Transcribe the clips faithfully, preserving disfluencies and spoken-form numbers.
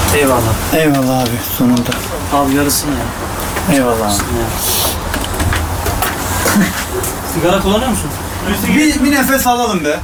Eyvallah. Eyvallah abi sonunda. Abi yarısını ya. Eyvallah abi. Yarısını ya. Sigara kullanıyor musun? Bir, bir nefes alalım be.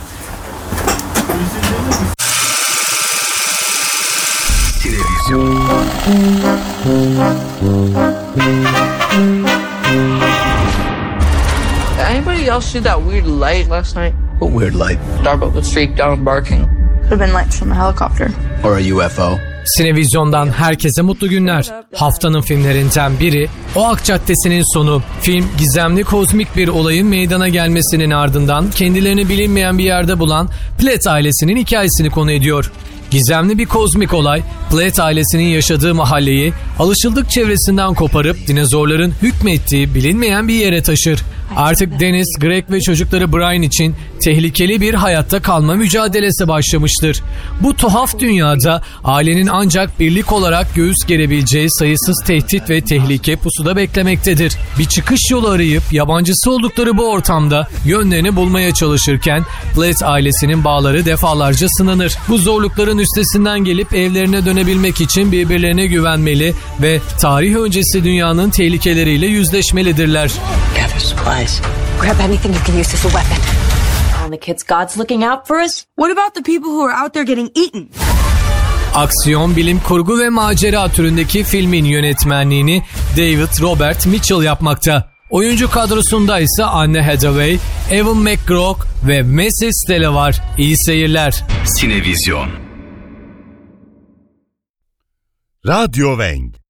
Anybody else see that weird light last night? What weird light? Starbuck was streaked down barking. Could have been lights from a helicopter. Or a U F O? Sinevizyon'dan herkese mutlu günler. Haftanın filmlerinden biri O Ak Caddesi'nin sonu. Film gizemli kozmik bir olayın meydana gelmesinin ardından kendilerini bilinmeyen bir yerde bulan Platt ailesinin hikayesini konu ediyor. Gizemli bir kozmik olay Platt ailesinin yaşadığı mahalleyi alışıldık çevresinden koparıp dinozorların hükmettiği bilinmeyen bir yere taşır. Artık Dennis, Greg ve çocukları Brian için tehlikeli bir hayatta kalma mücadelesi başlamıştır. Bu tuhaf dünyada ailenin ancak birlik olarak göğüs gerebileceği sayısız tehdit ve tehlike pusuda beklemektedir. Bir çıkış yolu arayıp yabancısı oldukları bu ortamda yönlerini bulmaya çalışırken Platt ailesinin bağları defalarca sınanır. Bu zorlukların üstesinden gelip evlerine dönebilmek için birbirlerine güvenmeli ve tarih öncesi dünyanın tehlikeleriyle yüzleşmelidirler. Gather supplies. Grab anything you can use as a weapon. On the kids, God's looking out for us. What about the people who are out there getting eaten? Aksiyon, bilim kurgu ve macera türündeki filmin yönetmenliğini David Robert Mitchell yapmakta. Oyuncu kadrosunda ise Anne Hathaway, Ewan McGraw ve Messi Stella var. İyi seyirler. Sinevizyon. Radyo Wenk.